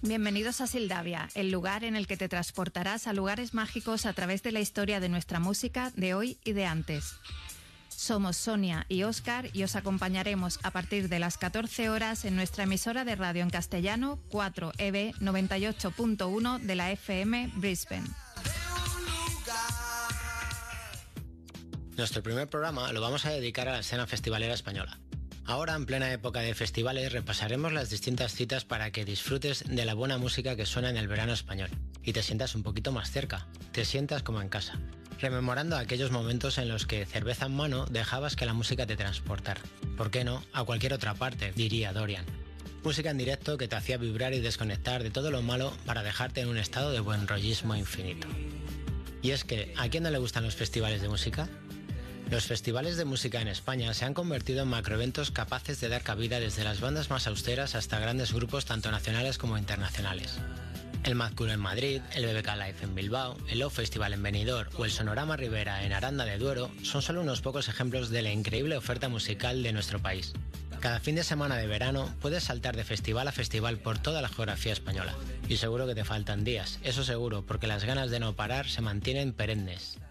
Bienvenidos a Sildavia, el lugar en el que te transportarás a lugares mágicos a través de la historia de nuestra música de hoy y de antes. Somos Sonia y Óscar y os acompañaremos a partir de las 14 horas en nuestra emisora de radio en castellano 4EB 98.1 de la FM Brisbane. Nuestro primer programa lo vamos a dedicar a la escena festivalera española. Ahora, en plena época de festivales, repasaremos las distintas citas para que disfrutes de la buena música que suena en el verano español y te sientas un poquito más cerca, te sientas como en casa, rememorando aquellos momentos en los que, cerveza en mano, dejabas que la música te transportara. ¿Por qué no? A cualquier otra parte, diría Dorian. Música en directo que te hacía vibrar y desconectar de todo lo malo para dejarte en un estado de buen rollismo infinito. Y es que, ¿a quién no le gustan los festivales de música? Los festivales de música en España se han convertido en macroeventos capaces de dar cabida desde las bandas más austeras hasta grandes grupos tanto nacionales como internacionales. El Mad Cool en Madrid, el BBK Live en Bilbao, el Love Festival en Benidorm o el Sonorama Ribera en Aranda de Duero son solo unos pocos ejemplos de la increíble oferta musical de nuestro país. Cada fin de semana de verano puedes saltar de festival a festival por toda la geografía española. Y seguro que te faltan días, eso seguro, porque las ganas de no parar se mantienen perennes.